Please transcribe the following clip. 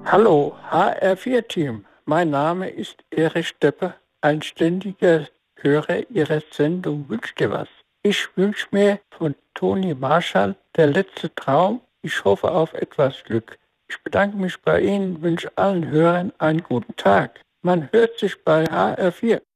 Hallo, HR4-Team. Mein Name ist Erich Steppe, ein ständiger Hörer Ihrer Sendung Wünsch dir was. Ich wünsche mir von Toni Marshall Der letzte Traum. Ich hoffe auf etwas Glück. Ich bedanke mich bei Ihnen, wünsche allen Hörern einen guten Tag. Man hört sich bei HR4.